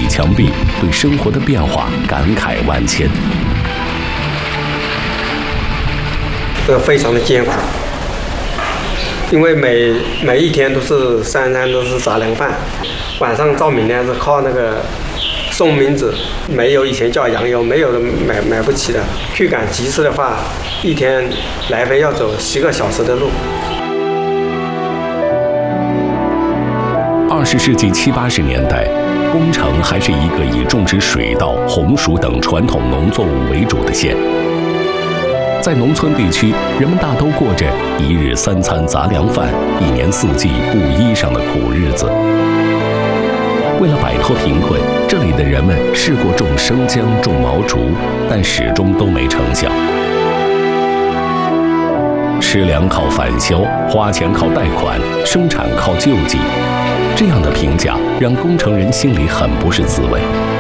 强碧对生活的变化感慨万千。 这非常的艰苦，因为每一天都是三餐都是杂粮饭，晚上照明呢是靠那个送冥纸，没有以前叫洋油，没有的买不起的。去赶集市的话，一天来回要走10个小时的路。 20世纪70、80年代，宫城还是一个以种植水稻、红薯等传统农作物为主的县。在农村地区，人们大都过着一日3餐杂粮饭、一年4季布衣裳的苦日子。为了摆脱贫困，这里的人们试过种生姜、种毛竹，但始终都没成效。吃粮靠返销，花钱靠贷款，生产靠救济，这样的评价让工程人心里很不是滋味。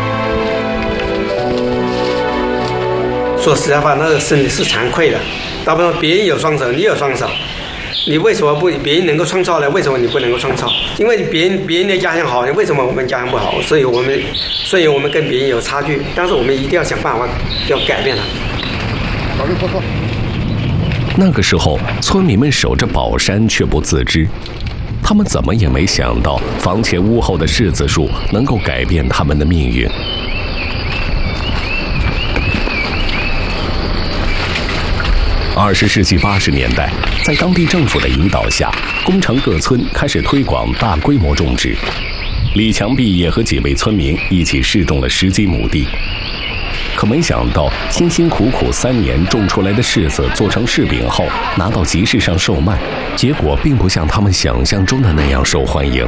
说实在话，那个身体是惭愧的。大部分别人有双手，你有双手，你为什么不？别人能够创造呢？为什么你不能够创造？因为别人的家乡好，为什么我们家乡不好？所以我们跟别人有差距，但是我们一定要想办法要改变它。 那个时候，村民们守着宝山却不自知，他们怎么也没想到房前屋后的柿子树能够改变他们的命运。20世纪80年代，在当地政府的引导下，宫城各村开始推广大规模种植。李强碧也和几位村民一起试种了10几亩地。可没想到，辛辛苦苦3年种出来的柿子做成柿饼后，拿到集市上售卖，结果并不像他们想象中的那样受欢迎。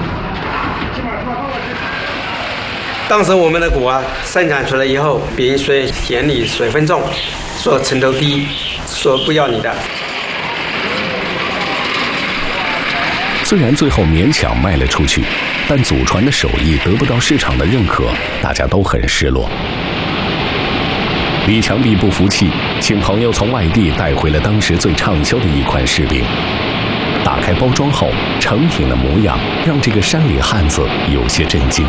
当时我们的果生产出来以后，别人说嫌你水分重，说程度低，说不要你的。 虽然最后勉强卖了出去，但祖传的手艺得不到市场的认可，大家都很失落。李强碧不服气，请朋友从外地带回了当时最畅销的一款柿饼。打开包装后，成品的模样让这个山里汉子有些震惊。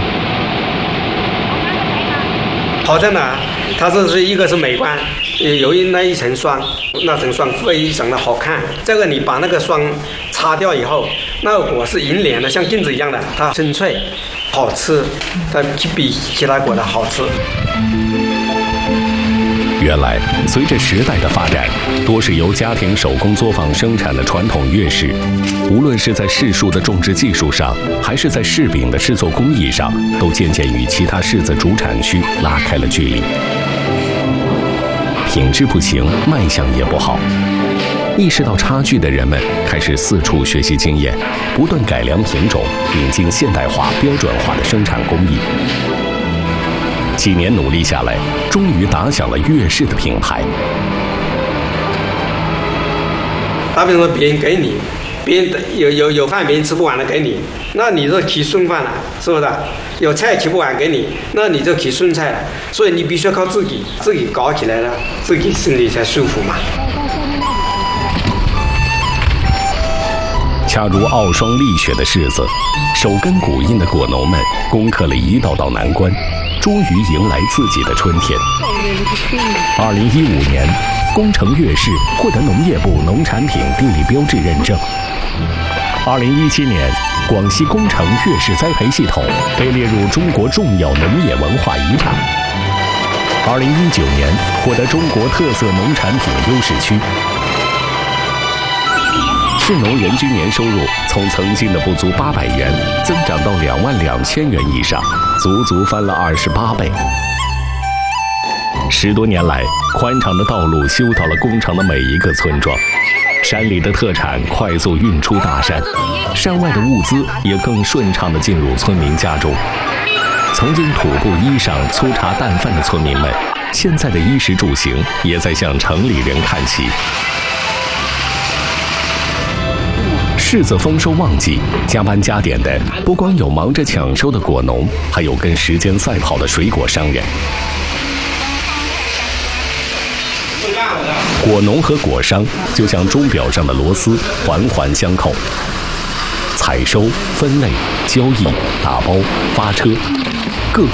好在哪？它这是一个是美观，由于那一层霜，那层霜非常的好看。这个你把那个霜擦掉以后，那个果是银脸的，像镜子一样的，它清脆，好吃，它比其他果的好吃。 原来，随着时代的发展，多是由家庭手工作坊生产的传统月柿，无论是在柿树的种植技术上，还是在柿饼的制作工艺上，都渐渐与其他柿子主产区拉开了距离。品质不行，卖相也不好。意识到差距的人们开始四处学习经验，不断改良品种，引进现代化、标准化的生产工艺。几年努力下来，终于打响了粤式的品牌。 打比方说，别人给你，别人有饭别人吃不完了给你，那你就吃剩饭了，是不是？有菜吃不完给你，那你就吃剩菜了。所以你必须要靠自己搞起来了，自己心里才舒服嘛。 恰如傲霜立雪的柿子，手耕谷印的果农们攻克了一道道难关，终于迎来自己的春天。2015年，宫城粤柿获得农业部农产品地理标志认证。2017年，广西宫城粤柿栽培系统被列入中国重要农业文化遗产。2019年，获得中国特色农产品优势区。市农人均年收入从曾经的不足800元增长到22000元以上，足足翻了28倍。10多年来，宽敞的道路修到了宫城的每一个村庄，山里的特产快速运出大山，山外的物资也更顺畅地进入村民家中。曾经土布衣裳、粗茶淡饭的村民们，现在的衣食住行也在向城里人看齐。柿子丰收旺季，加班加点的不光有忙着抢收的果农，还有跟时间赛跑的水果商人。果农和果商就像钟表上的螺丝，环环相扣。采收、分类、交易、打包、发车，